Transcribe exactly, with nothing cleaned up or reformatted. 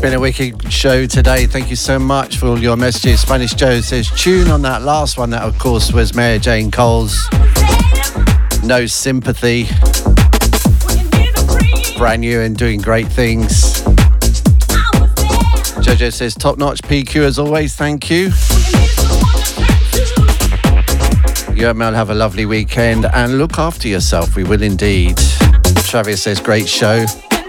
been a wicked show today. Thank you so much for all your messages. Spanish Joe says, tune on that last one. That, of course, was Mary Jane Cole's No Sympathy. Brand new and doing great things. Jojo says, top notch P Q as always. Thank you. You and Mel have a lovely weekend and look after yourself. We will indeed. Travis says, great show.